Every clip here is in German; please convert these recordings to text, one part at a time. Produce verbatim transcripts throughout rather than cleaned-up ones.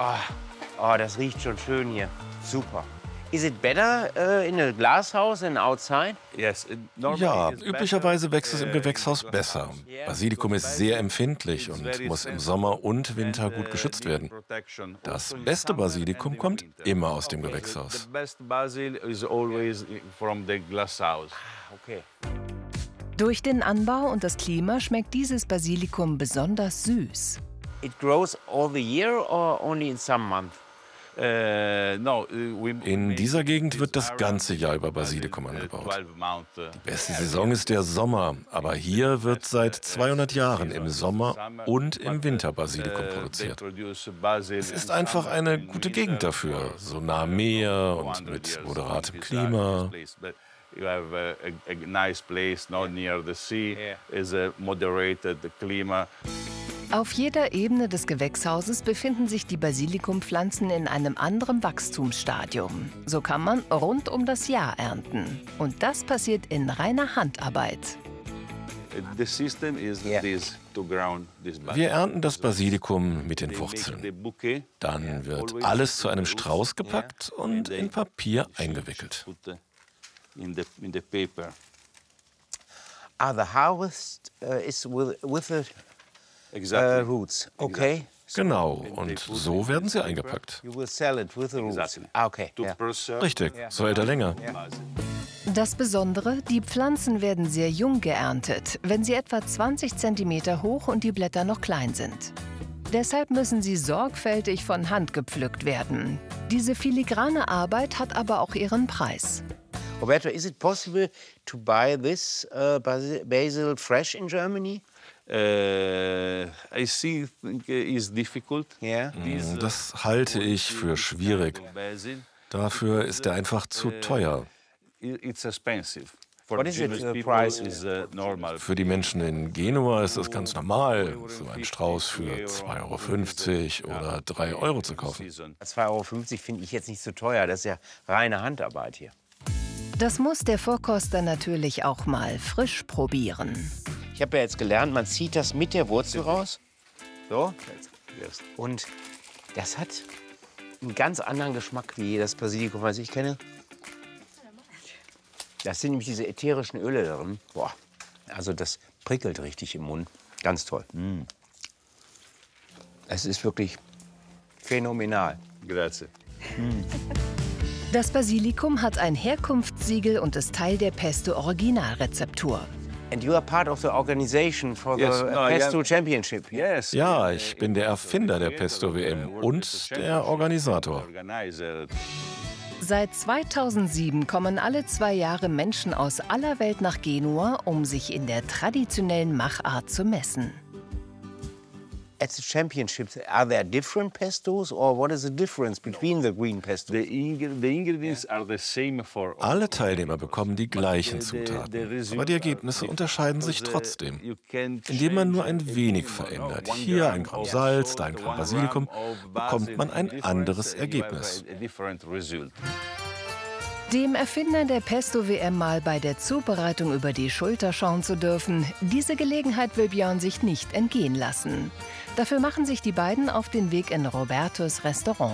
Oh, oh, das riecht schon schön hier. Super. Is it better uh, in a glasshouse than outside? Ja, üblicherweise wächst es im Gewächshaus besser. Basilikum ist sehr empfindlich und muss im Sommer und Winter gut geschützt werden. Das beste Basilikum kommt immer aus dem Gewächshaus. Okay. Durch den Anbau und das Klima schmeckt dieses Basilikum besonders süß. It grows all the year or only in some months? In dieser Gegend wird das ganze Jahr über Basilikum angebaut. Die beste Saison ist der Sommer, aber hier wird seit zweihundert Jahren im Sommer und im Winter Basilikum produziert. Es ist einfach eine gute Gegend dafür, so nah am Meer und mit moderatem Klima. You have a, a, a nice place, not near the sea, is a moderated clima. Auf jeder Ebene des Gewächshauses befinden sich die Basilikumpflanzen in einem anderen Wachstumsstadium. So kann man rund um das Jahr ernten. Und das passiert in reiner Handarbeit. The system is this, to ground this Wir ernten das Basilikum mit den Wurzeln. Dann wird alles zu einem Strauß gepackt und in Papier eingewickelt. In the, in the paper. Ah, the harvest uh, is with, with the uh, roots. Okay. Genau, und so werden sie eingepackt. You will sell it with the roots. Ah, okay. Yeah. Richtig, so hält er länger. Das Besondere, die Pflanzen werden sehr jung geerntet, wenn sie etwa zwanzig Zentimeter hoch und die Blätter noch klein sind. Deshalb müssen sie sorgfältig von Hand gepflückt werden. Diese filigrane Arbeit hat aber auch ihren Preis. Roberto, is it possible to buy this uh, basil, basil fresh in Germany? Uh, I see, think is difficult. Yeah. Das halte ich für schwierig. Dafür ist er einfach zu teuer. It's expensive. What is it, the price? Für die Menschen in Genua ist es ganz normal, so einen Strauß für zwei Euro fünfzig oder drei Euro zu kaufen. zwei Euro fünfzig finde ich jetzt nicht so teuer. Das ist ja reine Handarbeit hier. Das muss der Vorkoster natürlich auch mal frisch probieren. Ich habe ja jetzt gelernt, man zieht das mit der Wurzel raus. So. Und das hat einen ganz anderen Geschmack wie das Basilikum, was ich kenne. Das sind nämlich diese ätherischen Öle darin. Boah. Also das prickelt richtig im Mund. Ganz toll. Mm. Es ist wirklich phänomenal. Grazie. Mm. Das Basilikum hat ein Herkunftssiegel und ist Teil der Pesto-Originalrezeptur. And you are part of the organization for the Yes, no, Pesto yeah. Championship. Yes. Ja, ich bin der Erfinder der Pesto-W M und der Organisator. Seit zweitausendsieben kommen alle zwei Jahre Menschen aus aller Welt nach Genua, um sich in der traditionellen Machart zu messen. At the championships, are there different pestos, or what is the difference between the green pestos? The, ing the ingredients are the same for all. Alle Teilnehmer bekommen die gleichen Zutaten, aber die Ergebnisse unterscheiden sich trotzdem, indem man nur ein wenig verändert. Hier ein Gramm Salz, da ein Gramm Basilikum, bekommt man ein anderes Ergebnis. Dem Erfinder der Pesto-W M mal bei der Zubereitung über die Schulter schauen zu dürfen, diese Gelegenheit will Björn sich nicht entgehen lassen. Dafür machen sich die beiden auf den Weg in Robertos Restaurant.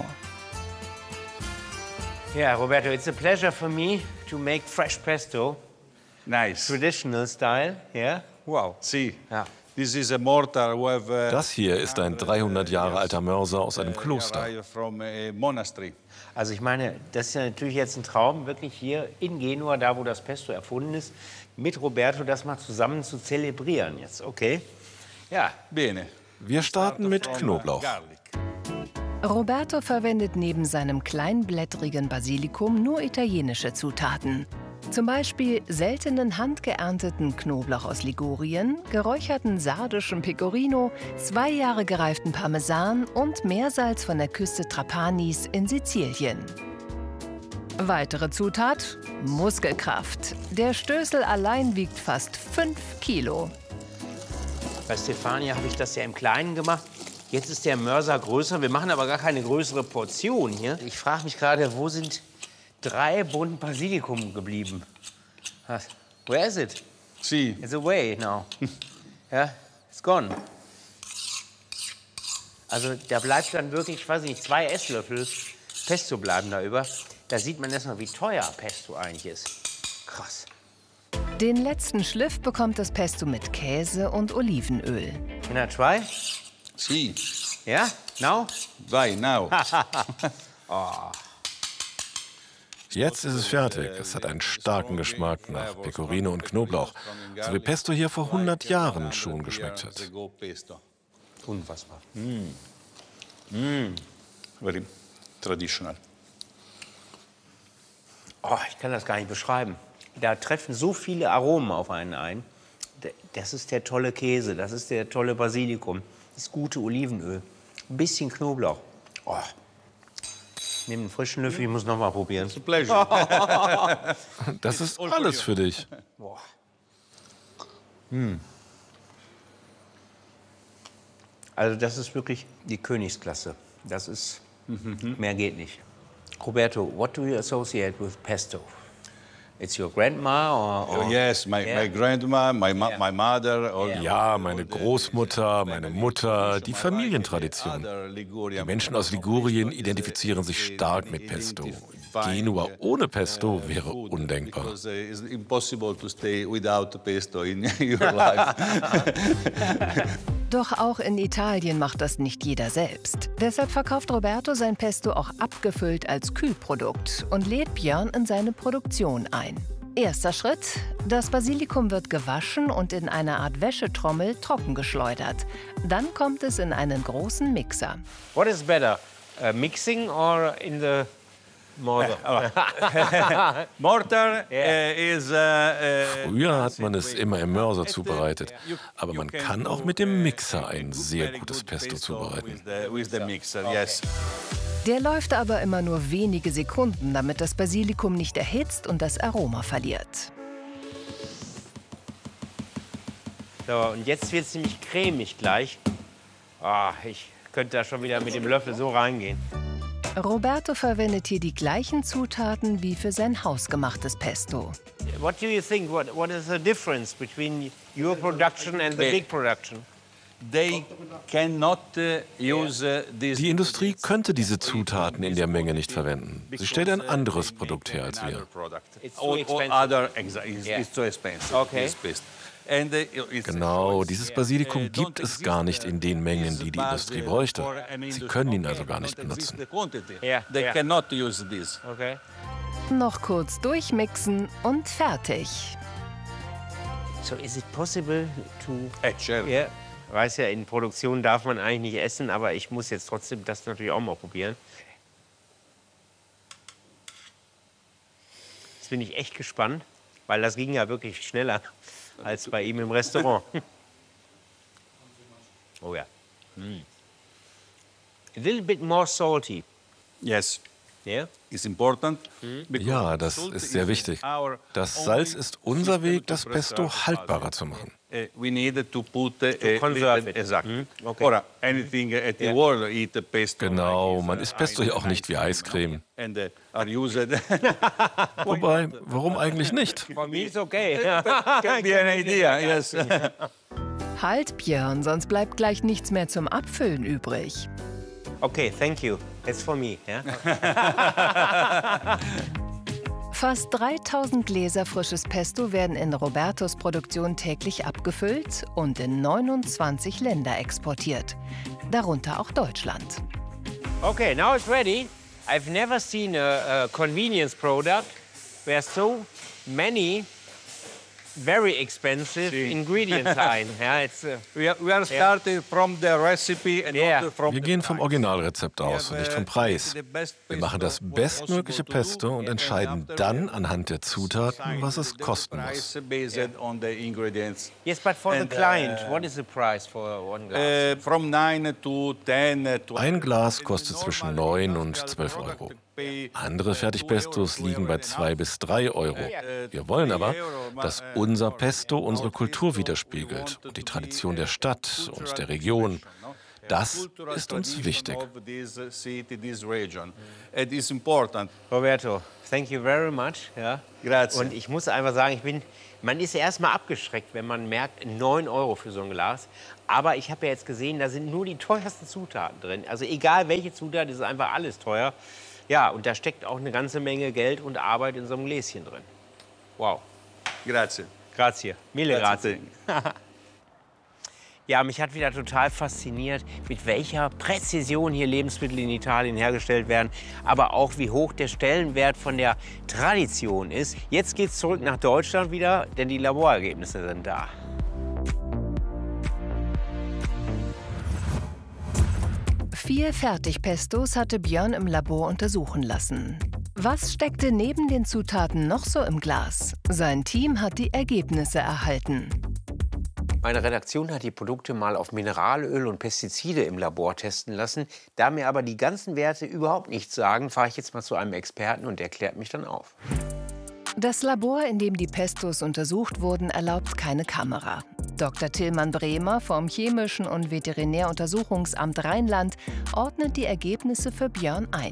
Yeah, Roberto, it's a pleasure for me to make fresh pesto. Nice. Traditional style, yeah? Wow. See. Ja. This is a mortar who have, uh, Das hier ist ein dreihundert Jahre alter Mörser aus einem Kloster. From a monastery. Also ich meine, das ist ja natürlich jetzt ein Traum, wirklich hier in Genua, da wo das Pesto erfunden ist, mit Roberto das mal zusammen zu zelebrieren jetzt, okay? Ja. Bene. Wir starten mit Knoblauch. Roberto verwendet neben seinem kleinblättrigen Basilikum nur italienische Zutaten. Zum Beispiel seltenen handgeernteten Knoblauch aus Ligurien, geräucherten sardischen Pecorino, zwei Jahre gereiften Parmesan und Meersalz von der Küste Trapanis in Sizilien. Weitere Zutat: Muskelkraft. Der Stößel allein wiegt fast fünf Kilo. Bei Stefania habe ich das ja im Kleinen gemacht. Jetzt ist der Mörser größer. Wir machen aber gar keine größere Portion hier. Ich frage mich gerade, wo sind drei Bund Basilikum geblieben? Was? Where is it? See. It's away now. Yeah, it's gone. Also da bleibt dann wirklich, ich weiß nicht, zwei Esslöffel Pesto bleiben da über. Da sieht man erstmal, wie teuer Pesto eigentlich ist. Krass. Den letzten Schliff bekommt das Pesto mit Käse und Olivenöl. Can I try? Sì. Ja? Now? Vai, now. Oh. Jetzt ist es fertig. Es hat einen starken Geschmack nach Pecorino und Knoblauch, so wie Pesto hier vor hundert Jahren schon geschmeckt hat. Unfassbar. Mm. Mm. Very traditional. Oh, ich kann das gar nicht beschreiben. Da treffen so viele Aromen auf einen ein. Das ist der tolle Käse, das ist der tolle Basilikum, das gute Olivenöl, ein bisschen Knoblauch. Oh. Ich nehme einen frischen Löffel, ich muss noch mal probieren. It's a pleasure. Das ist alles für dich. Boah. Hm. Also das ist wirklich die Königsklasse. Das ist, mehr geht nicht. Roberto, what do you associate with pesto? It's your grandma or? or? Yes, my, Yeah. my grandma, my, ma Yeah. my mother. All Yeah. Ja, meine Großmutter, meine Mutter, die Familientradition. Die Menschen aus Ligurien identifizieren sich stark mit Pesto. Genua ohne Pesto wäre undenkbar. Because uh, it's impossible to stay without pesto in your life. Doch auch in Italien macht das nicht jeder selbst. Deshalb verkauft Roberto sein Pesto auch abgefüllt als Kühlprodukt und lädt Björn in seine Produktion ein. Erster Schritt: Das Basilikum wird gewaschen und in einer Art Wäschetrommel trockengeschleudert. Dann kommt es in einen großen Mixer. What is better, uh, mixing or in the mortar? Mortar Yeah. uh, is. Uh, uh, Früher hat man es immer im Mörser zubereitet, aber man kann auch mit dem Mixer ein sehr gutes Pesto zubereiten. With the, with the mixer, yes. Der läuft aber immer nur wenige Sekunden, damit das Basilikum nicht erhitzt und das Aroma verliert. So, und jetzt wird es nämlich cremig gleich. Ah, ich könnte da schon wieder mit dem Löffel so reingehen. Roberto verwendet hier die gleichen Zutaten wie für sein hausgemachtes Pesto. What do you think? What, what is the difference between your production and the big production? They cannot uh, use uh, this. Die Industrie könnte diese Zutaten in der Menge nicht verwenden. Sie stellt ein anderes Produkt her als wir. It's too Or, or expensive. other, exa it's, Yeah. it's too expensive. Okay. This paste. And, uh, it's, Genau, dieses Basilikum uh, gibt don't es gar nicht in den Mengen, die die Industrie bräuchte. Sie können ihn also gar nicht benutzen. Yeah, They yeah. cannot use this. Okay. Noch kurz durchmixen und fertig. So is it possible to? Eh, certo. Ja, weiß ja, in Produktion darf man eigentlich nicht essen, aber ich muss jetzt trotzdem das natürlich auch mal probieren. Jetzt bin ich echt gespannt, weil das ging ja wirklich schneller als bei ihm im Restaurant. Oh ja. Mm. A little bit more salty. Yes. Yeah? It's important. because Ja, das salt ist sehr wichtig. our Das only Salz ist unser system Weg, to das preserve Pesto the haltbarer pasta. zu machen. Uh, we need to put uh, a conserve little- it. Exact. Mm, okay. Or anything at the Yeah. world eat the pesto. Genau, like man this, isst uh, Pesto ja auch ice nicht wie cream, Eiscreme. no? And uh, are used. Wobei, warum eigentlich nicht? For me it's okay. Can be an idea. Yes. Halt, Björn, sonst bleibt gleich nichts mehr zum Abfüllen übrig. Okay, thank you. It's for me. Ja? Fast dreitausend Gläser frisches Pesto werden in Robertos Produktion täglich abgefüllt und in neunundzwanzig Länder exportiert, darunter auch Deutschland. Okay, now it's ready. I've never seen a, a convenience product where so many very expensive See. ingredients are in. Yeah, it's, uh, we, are, we are starting from the recipe and Yeah. not from Wir the gehen vom price. Originalrezept aus und nicht vom Preis. Wir machen das bestmögliche Pesto und entscheiden dann anhand der Zutaten, was es kosten muss. yes, but for the And, client, uh, what is the price for one glass? Uh, from nine to ten. to Ein Glas kostet zwischen neun und zwölf Euro. Andere Fertigpestos liegen bei zwei bis drei Euro. Wir wollen aber, dass unser Pesto unsere Kultur widerspiegelt und die Tradition der Stadt und der Region. Das ist uns wichtig. Roberto, thank you very much. Ja. Grazie. Und ich muss einfach sagen, ich bin, man ist erst mal abgeschreckt, wenn man merkt, neun Euro für so ein Glas. Aber ich habe ja jetzt gesehen, da sind nur die teuersten Zutaten drin. Also egal welche Zutat, ist einfach alles teuer. Ja, und da steckt auch eine ganze Menge Geld und Arbeit in so einem Gläschen drin. Wow. Grazie. Grazie. Mille grazie. Grazie. Ja, mich hat wieder total fasziniert, mit welcher Präzision hier Lebensmittel in Italien hergestellt werden, aber auch wie hoch der Stellenwert von der Tradition ist. Jetzt geht's zurück nach Deutschland wieder, denn die Laborergebnisse sind da. Vier Fertigpestos hatte Björn im Labor untersuchen lassen. Was steckte neben den Zutaten noch so im Glas? Sein Team hat die Ergebnisse erhalten. Meine Redaktion hat die Produkte mal auf Mineralöl und Pestizide im Labor testen lassen. Da mir aber die ganzen Werte überhaupt nichts sagen, fahre ich jetzt mal zu einem Experten und der klärt mich dann auf. Das Labor, in dem die Pestos untersucht wurden, erlaubt keine Kamera. Doktor Tillmann Bremer vom Chemischen und Veterinäruntersuchungsamt Rheinland ordnet die Ergebnisse für Björn ein.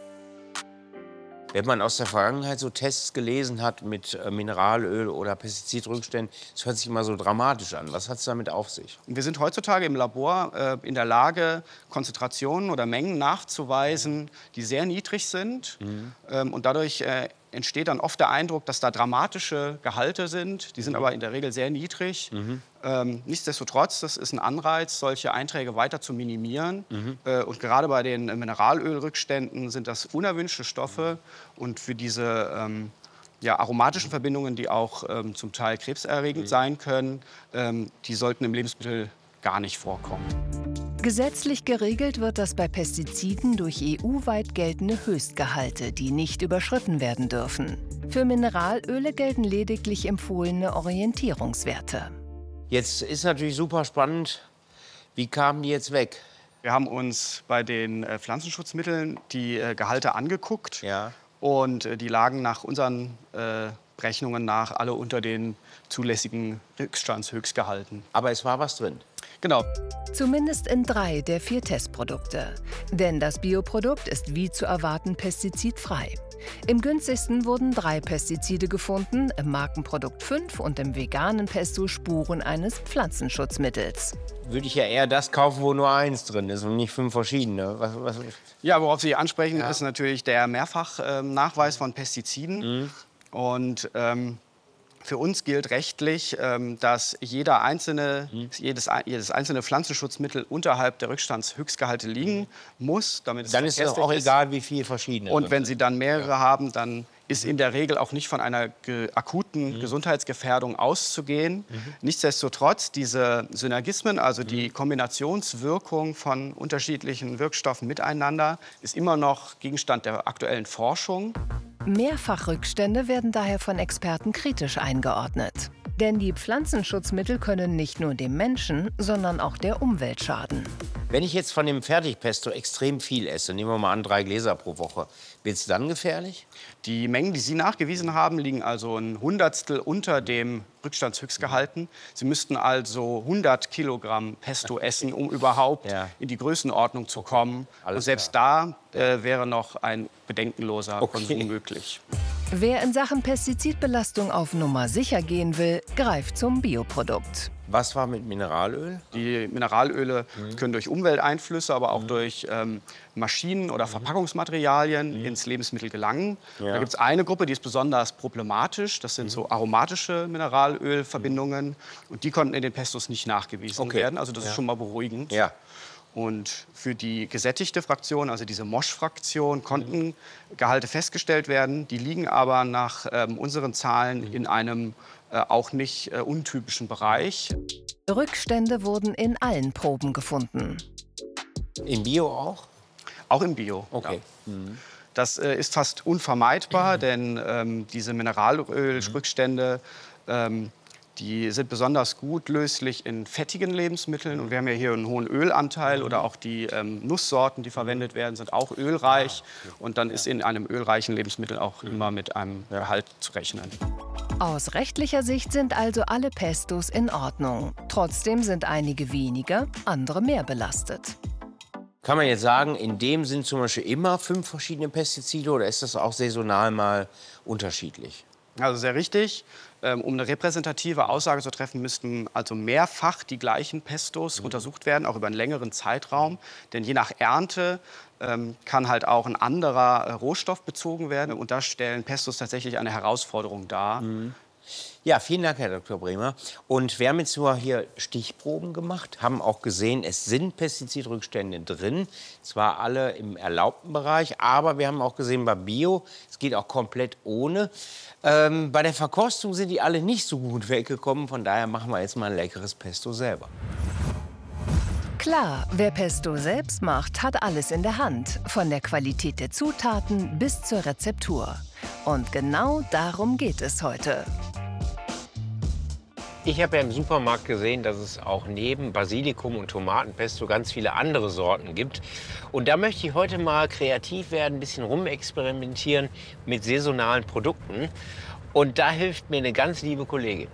Wenn man aus der Vergangenheit so Tests gelesen hat mit äh, Mineralöl oder Pestizidrückständen, das hört sich immer so dramatisch an. Was hat es damit auf sich? Wir sind heutzutage im Labor äh, in der Lage, Konzentrationen oder Mengen nachzuweisen, die sehr niedrig sind. Mhm. Ähm, und dadurch äh, entsteht dann oft der Eindruck, dass da dramatische Gehalte sind. Die sind aber in der Regel sehr niedrig. Mhm. Ähm, nichtsdestotrotz, das ist ein Anreiz, solche Einträge weiter zu minimieren. Mhm. Äh, und gerade bei den äh, Mineralölrückständen sind das unerwünschte Stoffe. Und für diese ähm, ja, aromatischen Verbindungen, die auch ähm, zum Teil krebserregend mhm. sein können, ähm, die sollten im Lebensmittel gar nicht vorkommen. Gesetzlich geregelt wird das bei Pestiziden durch E U-weit geltende Höchstgehalte, die nicht überschritten werden dürfen. Für Mineralöle gelten lediglich empfohlene Orientierungswerte. Jetzt ist natürlich super spannend, wie kamen die jetzt weg? Wir haben uns bei den äh, Pflanzenschutzmitteln die äh, Gehalte angeguckt. Ja. Und äh, die lagen nach unseren äh, Berechnungen nach alle unter den zulässigen Rückstandshöchstgehalten. Aber es war was drin? Genau. Zumindest in drei der vier Testprodukte. Denn das Bioprodukt ist wie zu erwarten pestizidfrei. Im günstigsten wurden drei Pestizide gefunden, im Markenprodukt fünf und im veganen Pesto Spuren eines Pflanzenschutzmittels. Würde ich ja eher das kaufen, wo nur eins drin ist und nicht fünf verschiedene. Was, was? Ja, worauf Sie ansprechen, ja. ist natürlich der Mehrfachnachweis von Pestiziden. Mhm. Und ähm, für uns gilt rechtlich, ähm, dass jeder einzelne, mhm. jedes, jedes einzelne Pflanzenschutzmittel unterhalb der Rückstandshöchstgehalte liegen muss. Damit es dann ist es auch ist. egal, wie viele verschiedene. Und wenn Sie dann mehrere ja. haben, dann ist in der Regel auch nicht von einer ge akuten mhm. Gesundheitsgefährdung auszugehen. Mhm. Nichtsdestotrotz, diese Synergismen, also mhm. die Kombinationswirkung von unterschiedlichen Wirkstoffen miteinander, ist immer noch Gegenstand der aktuellen Forschung. Mehrfachrückstände werden daher von Experten kritisch eingeordnet. Denn die Pflanzenschutzmittel können nicht nur dem Menschen, sondern auch der Umwelt schaden. Wenn ich jetzt von dem Fertigpesto extrem viel esse, nehmen wir mal an, drei Gläser pro Woche, wird es dann gefährlich? Die Mengen, die Sie nachgewiesen haben, liegen also ein Hundertstel unter dem Rückstandshöchstgehalten. Sie müssten also hundert Kilogramm Pesto essen, um überhaupt ja. in die Größenordnung zu kommen. Alles Und selbst klar. da äh, wäre noch ein bedenkenloser okay. Konsum möglich. Wer in Sachen Pestizidbelastung auf Nummer sicher gehen will, greift zum Bioprodukt. Was war mit Mineralöl? Die Mineralöle mhm. können durch Umwelteinflüsse, aber auch mhm. durch ähm, Maschinen oder Verpackungsmaterialien mhm. ins Lebensmittel gelangen. Ja. Da gibt es eine Gruppe, die ist besonders problematisch. Das sind mhm. so aromatische Mineralölverbindungen. Mhm. Und die konnten in den Pestos nicht nachgewiesen okay. werden. Also das ja. ist schon mal beruhigend. Ja. Und für die gesättigte Fraktion, also diese Mosch-Fraktion, konnten Gehalte festgestellt werden. Die liegen aber nach ähm, unseren Zahlen in einem äh, auch nicht äh, untypischen Bereich. Rückstände wurden in allen Proben gefunden. Im Bio auch? Auch im Bio. Okay. Ja. Mhm. Das äh, ist fast unvermeidbar, mhm. denn ähm, diese Mineralölrückstände ähm, die sind besonders gut löslich in fettigen Lebensmitteln. Und wir haben ja hier einen hohen Ölanteil. Oder auch die ähm, Nusssorten, die verwendet werden, sind auch ölreich. Und dann ist in einem ölreichen Lebensmittel auch immer mit einem Gehalt zu rechnen. Aus rechtlicher Sicht sind also alle Pestos in Ordnung. Trotzdem sind einige weniger, andere mehr belastet. Kann man jetzt sagen, in dem sind zum Beispiel immer fünf verschiedene Pestizide oder ist das auch saisonal mal unterschiedlich? Also sehr richtig. Um eine repräsentative Aussage zu treffen, müssten also mehrfach die gleichen Pestos mhm. untersucht werden, auch über einen längeren Zeitraum. Denn je nach Ernte ähm, kann halt auch ein anderer äh, Rohstoff bezogen werden. Und da stellen Pestos tatsächlich eine Herausforderung dar. Mhm. Ja, vielen Dank, Herr Doktor Bremer. Und wir haben jetzt nur hier Stichproben gemacht, haben auch gesehen, es sind Pestizidrückstände drin. Zwar alle im erlaubten Bereich, aber wir haben auch gesehen, bei Bio, es geht auch komplett ohne. Ähm, bei der Verkostung sind die alle nicht so gut weggekommen. Von daher machen wir jetzt mal ein leckeres Pesto selber. Klar, wer Pesto selbst macht, hat alles in der Hand. Von der Qualität der Zutaten bis zur Rezeptur. Und genau darum geht es heute. Ich habe ja im Supermarkt gesehen, dass es auch neben Basilikum und Tomatenpesto ganz viele andere Sorten gibt. Und da möchte ich heute mal kreativ werden, ein bisschen rumexperimentieren mit saisonalen Produkten. Und da hilft mir eine ganz liebe Kollegin.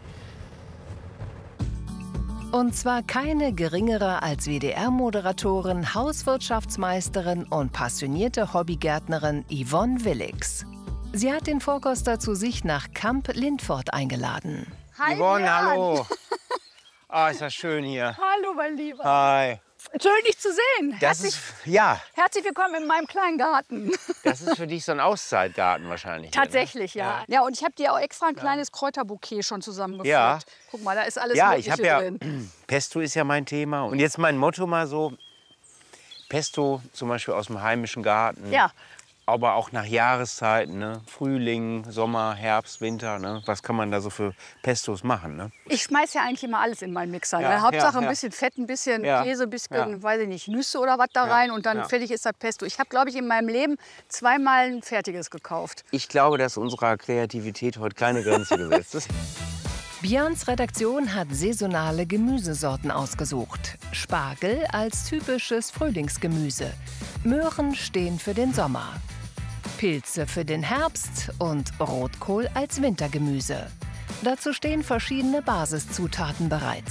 Und zwar keine geringere als W D R-Moderatorin, Hauswirtschaftsmeisterin und passionierte Hobbygärtnerin Yvonne Willix. Sie hat den Vorkoster zu sich nach Kamp-Lindfort eingeladen. Hi, Yvonne, Jan. Hallo. Ah, ist das schön hier. Hallo, mein Lieber. Hi. Schön, dich zu sehen. Das herzlich, ist, ja. Herzlich willkommen in meinem kleinen Garten. Das ist für dich so ein Auszeitgarten wahrscheinlich. Tatsächlich, hier, ne? ja. Ja, und ich habe dir auch extra ein kleines Kräuterbouquet schon zusammengeführt. Ja. Guck mal, da ist alles ja, Mögliche ich habe ja, drin. Pesto ist ja mein Thema. Und jetzt mein Motto mal so, Pesto zum Beispiel aus dem heimischen Garten. Ja. Aber auch nach Jahreszeiten, ne? Frühling, Sommer, Herbst, Winter. Ne? Was kann man da so für Pestos machen? Ne? Ich schmeiß ja eigentlich immer alles in meinen Mixer. Ja, ne? Hauptsache ja, ja. ein bisschen Fett, ein bisschen Ja, Käse, ein bisschen, ja. weiß ich nicht, Nüsse oder was da Ja, rein. Und dann ja. fertig ist das Pesto. Ich habe, glaube ich, in meinem Leben zweimal ein fertiges gekauft. Ich glaube, dass unserer Kreativität heute keine Grenze gesetzt ist. Björns Redaktion hat saisonale Gemüsesorten ausgesucht. Spargel als typisches Frühlingsgemüse. Möhren stehen für den Sommer. Pilze für den Herbst und Rotkohl als Wintergemüse. Dazu stehen verschiedene Basiszutaten bereit.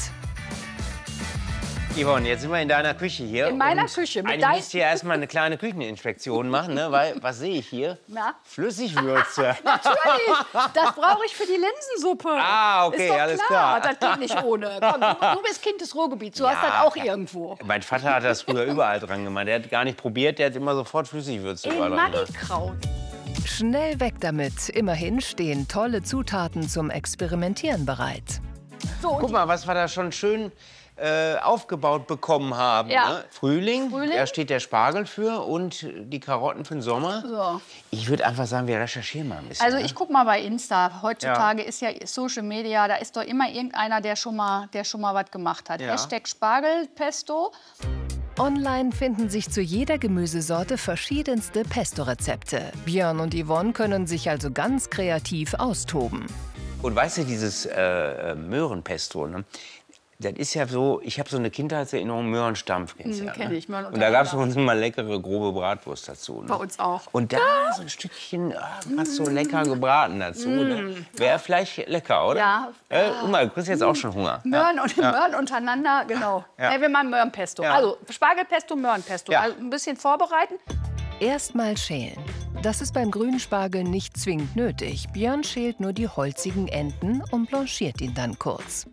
Yvonne, jetzt sind wir in deiner Küche hier. In meiner und Küche, mit eigentlich dein- müsst ihr erstmal eine kleine Kücheninspektion machen, ne? Weil, was sehe ich hier? Na? Flüssigwürze. Natürlich, das brauche ich für die Linsensuppe. Ah, okay, ist doch alles klar. klar. Das geht nicht ohne. Komm, du, du bist Kind des Ruhrgebiets, du hast das auch irgendwo. Mein Vater hat das früher überall dran gemacht. Der hat gar nicht probiert, der hat immer sofort Flüssigwürze In überall dran gemacht. Magikraut. Schnell weg damit. Immerhin stehen tolle Zutaten zum Experimentieren bereit. So, Guck mal, was wir da schon schön äh, aufgebaut bekommen haben. Ja. Ne? Frühling, Frühling. da steht der Spargel für und die Karotten für den Sommer. So. Ich würde einfach sagen, wir recherchieren mal ein bisschen. Also ne? ich guck mal bei Insta. Heutzutage ist ja Social Media, da ist doch immer irgendeiner, der schon mal, der schon mal was gemacht hat. Ja. Hashtag Spargelpesto. Online finden sich zu jeder Gemüsesorte verschiedenste Pesto-Rezepte. Björn und Yvonne können sich also ganz kreativ austoben. Und weißt du, dieses äh, Möhrenpesto, ne? Das ist ja so, ich habe so eine Kindheitserinnerung, Möhrenstampf. Kennst du Mhm, ja, kenn ne? ich, Möhren- Und da gab es uns immer leckere, grobe Bratwurst dazu. Ne? Bei uns auch. Und da so ein Stückchen, ah, was so lecker gebraten dazu. Ne? Wäre vielleicht lecker, oder? Ja. Äh, guck mal, du kriegst jetzt auch schon Hunger. Möhren und Möhren untereinander, genau. Ja. Ja. Wir machen Möhrenpesto. Ja. Also Spargelpesto, Möhrenpesto. Ja. Also ein bisschen vorbereiten. Erstmal schälen. Das ist beim grünen Spargel nicht zwingend nötig. Björn schält nur die holzigen Enden und blanchiert ihn dann kurz.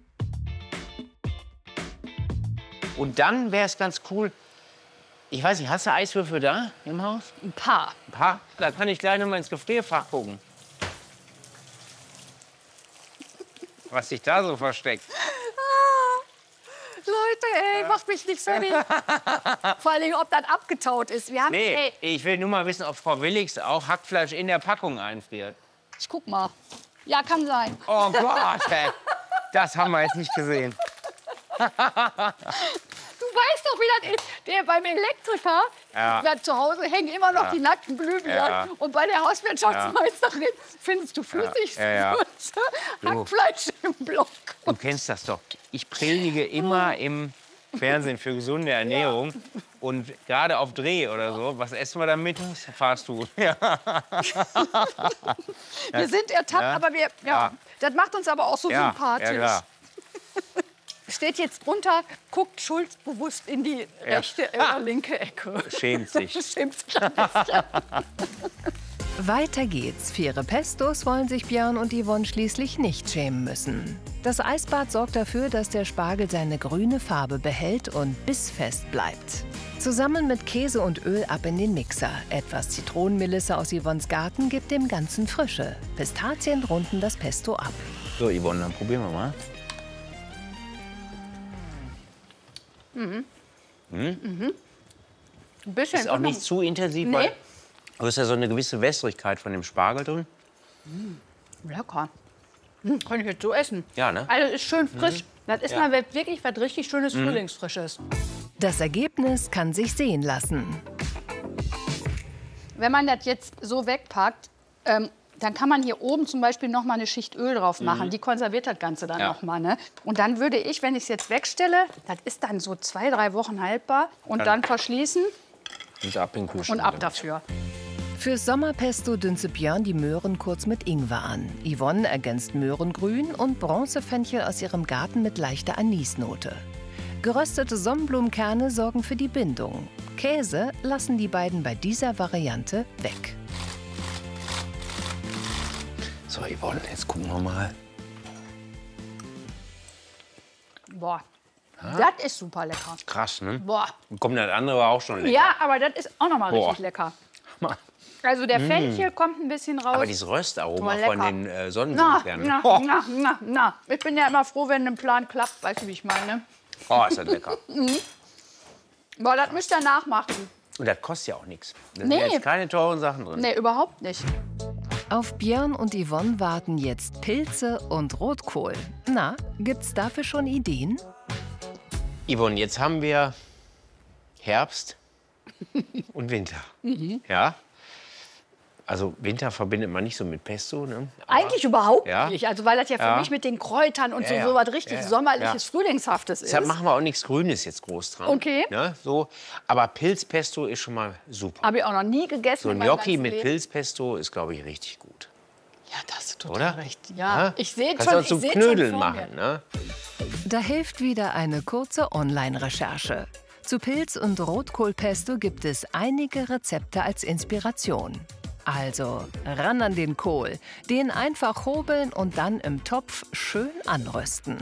Und dann wäre es ganz cool, ich weiß nicht, hast du Eiswürfel da im Haus? Ein paar. Ein paar? Da kann ich gleich noch mal ins Gefrierfach gucken. Was sich da so versteckt. Leute, ey, macht mich nicht fertig. Vor allem, ob das abgetaut ist. Wir haben, Nee, ey, ich will nur mal wissen, ob Frau Willix auch Hackfleisch in der Packung einfriert. ich guck mal. Ja, kann sein. Oh Gott, ey. Das haben wir jetzt nicht gesehen. Du weißt doch, wie das ist. Der beim Elektriker, Ja. da zu Hause hängen immer noch Ja. die nackten Glühbirnen. Ja. Und bei der Hauswirtschaftsmeisterin findest du Flüssigwürze, Ja, ja. Du. Hackfleisch im Block. Du kennst das doch. Ich predige immer im Fernsehen für gesunde Ernährung. und gerade auf Dreh oder so, was essen wir dann mittags? Fahrst du. Ja. Wir sind ertappt, ja? aber wir, ja, ja. Das macht uns aber auch so ja, sympathisch. Ja, klar. Steht jetzt unter, guckt Schulz bewusst in die rechte ja. oder linke Ecke. Schämt sich. Schämt sich ein bisschen. Weiter geht's. Faire Pestos wollen sich Björn und Yvonne schließlich nicht schämen müssen. Das Eisbad sorgt dafür, dass der Spargel seine grüne Farbe behält und bissfest bleibt. Zusammen mit Käse und Öl ab in den Mixer. Etwas Zitronenmelisse aus Yvonnes Garten gibt dem Ganzen Frische. Pistazien runden das Pesto ab. So, Yvonne, dann probieren wir mal. Mhm. Mhm. Mhm. Ein bisschen. Ist auch nicht zu intensiv, nee. weil da ist ja so eine gewisse Wässrigkeit von dem Spargel drin. Mm, lecker. Mm, kann ich jetzt so essen. Ja, ne? Also ist schön frisch. Mhm. Das ist ja. mal wirklich was richtig schönes mhm. Frühlingsfrisches. Das Ergebnis kann sich sehen lassen. Wenn man das jetzt so wegpackt, ähm, dann kann man hier oben zum Beispiel noch mal eine Schicht Öl drauf machen. Mhm. Die konserviert das Ganze dann ja. noch mal. Ne? Und dann würde ich, wenn ich es jetzt wegstelle, das ist dann so zwei, drei Wochen haltbar, und dann, dann verschließen und ab, in den Kühlschrank und ab dafür. Fürs Sommerpesto dünste Björn die Möhren kurz mit Ingwer an. Yvonne ergänzt Möhrengrün und Bronzefenchel aus ihrem Garten mit leichter Anisnote. Geröstete Sonnenblumenkerne sorgen für die Bindung. Käse lassen die beiden bei dieser Variante weg. So, Yvonne, jetzt gucken wir mal. Boah, ha? Das ist super lecker. Krass, ne? Boah. Kommt das andere auch schon lecker. Ja, aber das ist auch noch mal Boah. richtig lecker. Also der Fenchel mm. kommt ein bisschen raus. Aber dieses Röstaroma oh, von den äh, Sonnenblumenkernen. Na, oh. na, na, na. Ich bin ja immer froh, wenn ein Plan klappt. Weißt du, wie ich meine? Oh, ist das lecker. Mhm. Boah, das müsst ihr nachmachen. Und das kostet ja auch nichts. Da nee. sind jetzt keine teuren Sachen drin. Nee, überhaupt nicht. Auf Björn und Yvonne warten jetzt Pilze und Rotkohl. Na, gibt's dafür schon Ideen? Yvonne, jetzt haben wir Herbst und Winter. Mhm. Ja? Also Winter verbindet man nicht so mit Pesto, ne? Aber eigentlich überhaupt ja. nicht. Also weil das ja für ja. mich mit den Kräutern und ja, so, ja. so was richtig ja, ja. sommerliches, ja. frühlingshaftes ist. Deshalb machen wir auch nichts Grünes jetzt groß dran. Okay. Ne? So. Aber Pilzpesto ist schon mal super. Habe ich auch noch nie gegessen. So ein Gnocchi mit Pilzpesto ist, glaube ich, richtig gut. Ja, das ist total Oder? recht. Ja, ja? Ich sehe schon. Kannst du auch zum Knödeln machen, ne? Da hilft wieder eine kurze Online-Recherche. Zu Pilz- und Rotkohlpesto gibt es einige Rezepte als Inspiration. Also ran an den Kohl, den einfach hobeln und dann im Topf schön anrösten.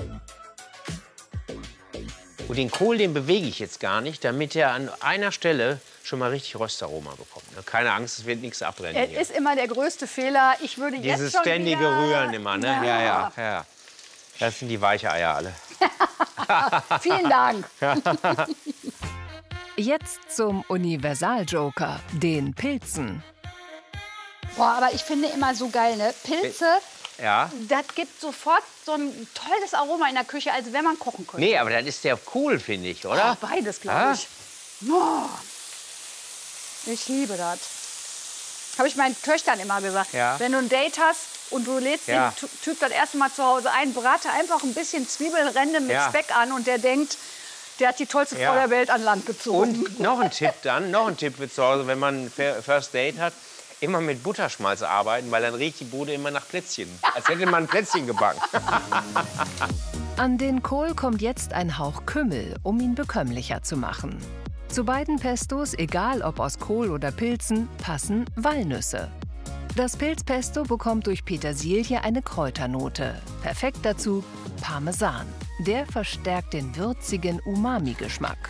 Und den Kohl, den bewege ich jetzt gar nicht, damit er an einer Stelle schon mal richtig Röstaroma bekommt. Keine Angst, es wird nichts abbrennen. Es hier. ist immer der größte Fehler. Ich würde Dieses jetzt schon ständige wieder... Rühren immer, ne? Ja, ja, ja. Das sind die weiche Eier alle. Vielen Dank. Jetzt zum Universal-Joker, den Pilzen. Boah, aber ich finde immer so geil, ne? Pilze, ja. Das gibt sofort so ein tolles Aroma in der Küche, als wenn man kochen könnte. Nee, aber das ist ja cool, finde ich, oder? Oh, beides, glaube ah? ich. Oh, ich liebe das. Habe ich meinen Töchtern immer gesagt. Ja. Wenn du ein Date hast und du lädst ja. den Typ das erste Mal zu Hause ein, brate einfach ein bisschen Zwiebelrinde mit ja. Speck an und der denkt, der hat die tollste Frau ja. der Welt an Land gezogen. Und noch ein Tipp dann, noch ein Tipp für zu Hause, wenn man ein First Date hat, immer mit Butterschmalz arbeiten, weil dann riecht die Bude immer nach Plätzchen. Als hätte man ein Plätzchen gebacken. An den Kohl kommt jetzt ein Hauch Kümmel, um ihn bekömmlicher zu machen. Zu beiden Pestos, egal ob aus Kohl oder Pilzen, passen Walnüsse. Das Pilzpesto bekommt durch Petersilie eine Kräuternote. Perfekt dazu Parmesan. Der verstärkt den würzigen Umami-Geschmack.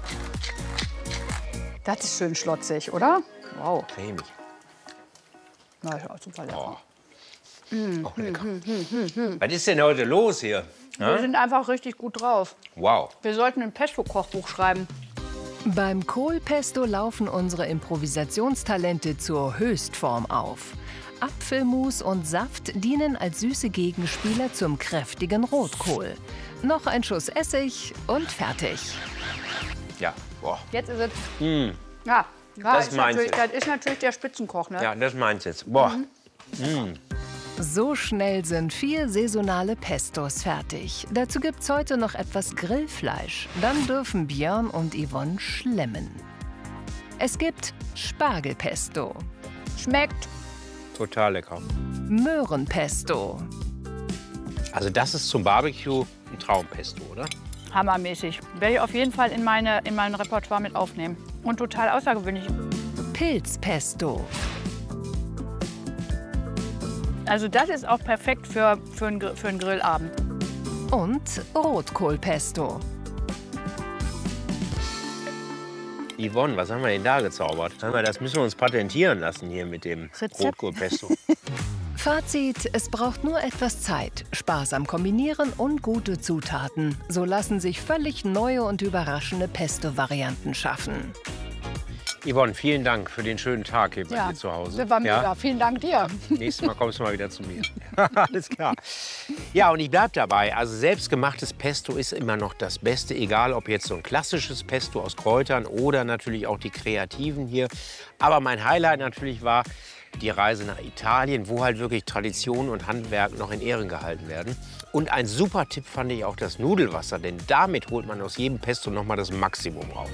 Das ist schön schlotzig, oder? Wow. Cremig. Na ja, super lecker. Oh. Mm. Auch lecker. Mm, mm, mm. Was ist denn heute los hier? Wir ja? sind einfach richtig gut drauf. Wow. Wir sollten ein Pesto-Kochbuch schreiben. Beim Kohlpesto laufen unsere Improvisationstalente zur Höchstform auf. Apfelmus und Saft dienen als süße Gegenspieler zum kräftigen Rotkohl. Noch ein Schuss Essig und fertig. Ja, boah. Jetzt ist es. Mm. Ja, ja das, ist meins das ist natürlich der Spitzenkoch, ne? Ja, das meins jetzt. Boah. Mhm. Mm. So schnell sind vier saisonale Pestos fertig. Dazu gibt's heute noch etwas Grillfleisch. Dann dürfen Björn und Yvonne schlemmen. Es gibt Spargelpesto. Schmeckt. Total lecker. Möhrenpesto. Also das ist zum Barbecue ein Traumpesto, oder? Hammermäßig. Werde ich auf jeden Fall in, meine, in mein Repertoire mit aufnehmen. Und total außergewöhnlich. Pilzpesto. Also das ist auch perfekt für, für, einen, für einen Grillabend. Und Rotkohlpesto. Yvonne, was haben wir denn da gezaubert? Das müssen wir uns patentieren lassen hier mit dem Rezept. Rotkohlpesto. Fazit, es braucht nur etwas Zeit, sparsam kombinieren und gute Zutaten. So lassen sich völlig neue und überraschende Pesto-Varianten schaffen. Yvonne, vielen Dank für den schönen Tag hier bei Ja, dir zu Hause. das war mega. Ja? Vielen Dank dir. Nächstes Mal kommst du mal wieder zu mir. Alles klar. Ja, und ich bleib dabei. Also selbstgemachtes Pesto ist immer noch das Beste, egal ob jetzt so ein klassisches Pesto aus Kräutern oder natürlich auch die Kreativen hier. Aber mein Highlight natürlich war die Reise nach Italien, wo halt wirklich Tradition und Handwerk noch in Ehren gehalten werden. Und ein super Tipp fand ich auch das Nudelwasser, denn damit holt man aus jedem Pesto noch mal das Maximum raus.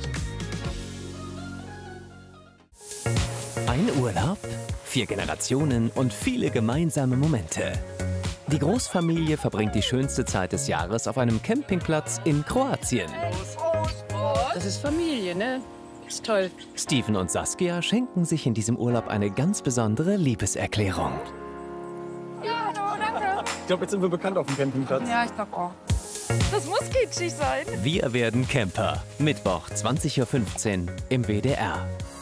Ein Urlaub, vier Generationen und viele gemeinsame Momente. Die Großfamilie verbringt die schönste Zeit des Jahres auf einem Campingplatz in Kroatien. Das ist Familie, ne? Ist toll. Steven und Saskia schenken sich in diesem Urlaub eine ganz besondere Liebeserklärung. Ja, danke. Ich glaube, jetzt sind wir bekannt auf dem Campingplatz. Ja, ich glaube auch. Das muss kitschig sein. Wir werden Camper. Mittwoch, zwanzig Uhr fünfzehn im W D R.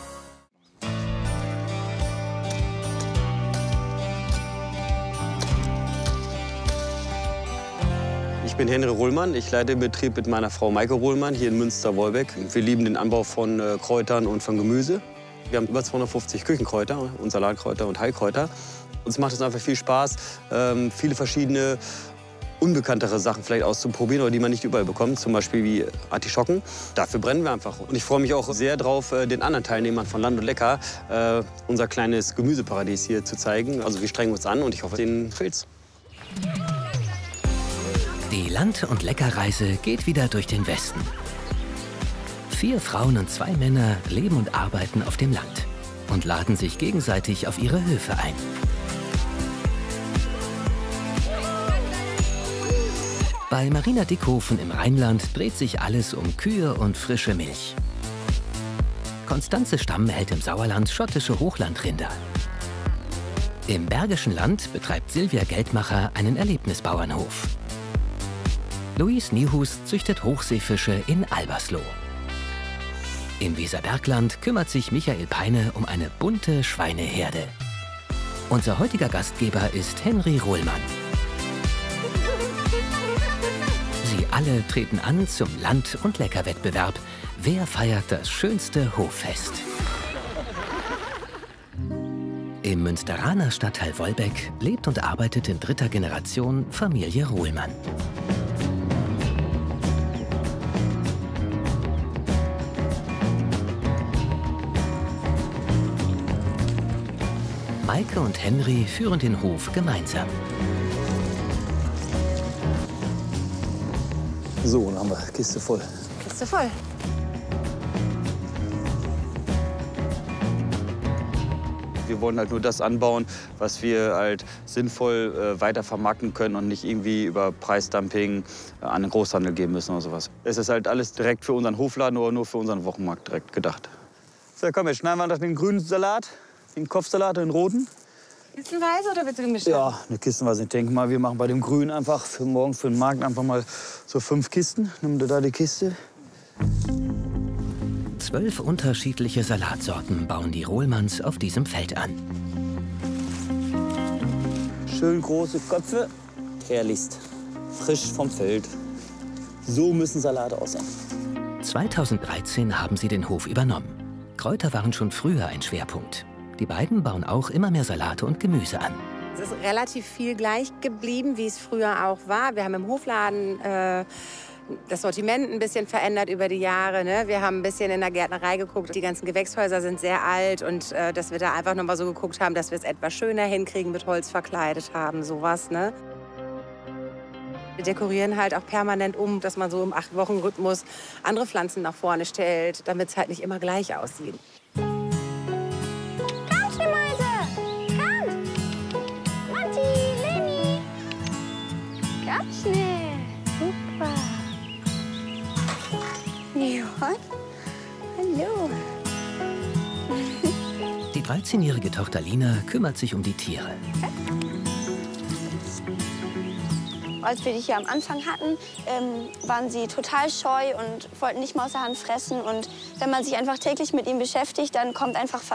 Ich bin Henry Ruhlmann. Ich leite den Betrieb mit meiner Frau Maike Ruhlmann hier in Münster-Wolbeck. Wir lieben den Anbau von äh, Kräutern und von Gemüse. Wir haben über zweihundertfünfzig Küchenkräuter und Salatkräuter und Heilkräuter. Uns macht es einfach viel Spaß, ähm, viele verschiedene unbekanntere Sachen vielleicht auszuprobieren oder die man nicht überall bekommt, zum Beispiel wie Artischocken. Dafür brennen wir einfach. Und ich freue mich auch sehr drauf, den anderen Teilnehmern von Land und Lecker äh, unser kleines Gemüseparadies hier zu zeigen. Also wir strengen uns an und ich hoffe, denen gefällt's. Die Land- und Leckerreise geht wieder durch den Westen. Vier Frauen und zwei Männer leben und arbeiten auf dem Land und laden sich gegenseitig auf ihre Höfe ein. Bei Marina Dickhofen im Rheinland dreht sich alles um Kühe und frische Milch. Konstanze Stamm hält im Sauerland schottische Hochlandrinder. Im Bergischen Land betreibt Silvia Geldmacher einen Erlebnisbauernhof. Luis Niehus züchtet Hochseefische in Albersloh. Im Weserbergland kümmert sich Michael Peine um eine bunte Schweineherde. Unser heutiger Gastgeber ist Henry Ruhlmann. Sie alle treten an zum Land- und Leckerwettbewerb. Wer feiert das schönste Hoffest? Im Münsteraner Stadtteil Wolbeck lebt und arbeitet in dritter Generation Familie Ruhlmann. Maike und Henry führen den Hof gemeinsam. So, dann haben wir Kiste voll. Kiste voll. Wir wollen halt nur das anbauen, was wir halt sinnvoll äh, weiter vermarkten können und nicht irgendwie über Preisdumping äh, an den Großhandel geben müssen oder sowas. Es ist halt alles direkt für unseren Hofladen oder nur für unseren Wochenmarkt direkt gedacht. So, komm, jetzt schneiden wir noch den grünen Salat, den Kopfsalat, den roten. Kistenweise oder wird gemischt? Ja, eine Kistenweise. Ich denke mal, wir machen bei dem Grün einfach für morgen für den Markt einfach mal so fünf Kisten. Nimm dir da die Kiste. Zwölf unterschiedliche Salatsorten bauen die Ruhlmanns auf diesem Feld an. Schön große Köpfe, herrlichst, frisch vom Feld. So müssen Salate aussehen. zweitausenddreizehn haben sie den Hof übernommen. Kräuter waren schon früher ein Schwerpunkt. Die beiden bauen auch immer mehr Salate und Gemüse an. Es ist relativ viel gleich geblieben, wie es früher auch war. Wir haben im Hofladen äh, das Sortiment ein bisschen verändert über die Jahre. Ne? Wir haben ein bisschen in der Gärtnerei geguckt. Die ganzen Gewächshäuser sind sehr alt und äh, dass wir da einfach noch mal so geguckt haben, dass wir es etwas schöner hinkriegen, mit Holz verkleidet haben, sowas. Ne? Wir dekorieren halt auch permanent um, dass man so im Acht-Wochen-Rhythmus andere Pflanzen nach vorne stellt, damit es halt nicht immer gleich aussieht. Kommt, Schneemäuse! Kommt! Monty, Leni! Kommt schnell! Super! Ja, hallo! Die dreizehnjährige Tochter Lina kümmert sich um die Tiere. Als wir die hier am Anfang hatten, ähm, waren sie total scheu und wollten nicht mal aus der Hand fressen. Und wenn man sich einfach täglich mit ihnen beschäftigt, dann kommt einfach